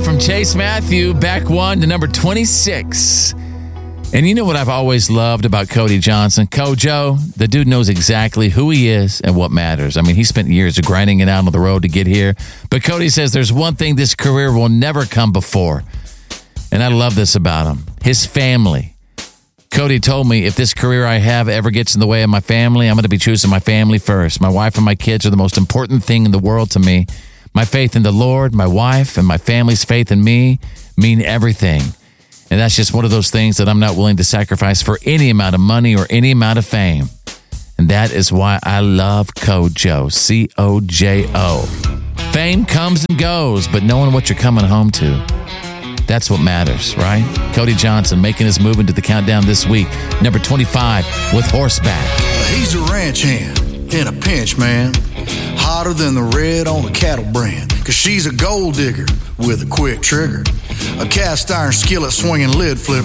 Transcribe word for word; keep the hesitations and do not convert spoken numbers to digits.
from Chase Matthew, back one to number twenty-six. And you know what I've always loved about Cody Johnson? Kojo, the dude knows exactly who he is and what matters. I mean, he spent years grinding it out on the road to get here. But Cody says there's one thing this career will never come before. And I love this about him. His family. Cody told me if this career I have ever gets in the way of my family, I'm going to be choosing my family first. My wife and my kids are the most important thing in the world to me. My faith in the Lord, my wife, and my family's faith in me mean everything. And that's just one of those things that I'm not willing to sacrifice for any amount of money or any amount of fame. And that is why I love Kojo, C O J O. Fame comes and goes, but knowing what you're coming home to, that's what matters, right? Cody Johnson making his move into the countdown this week. Number twenty-five with Horseback. He's a ranch hand in a pinch, man. Hotter than the red on a cattle brand. Cause she's a gold digger with a quick trigger. A cast iron skillet swinging lid flipper.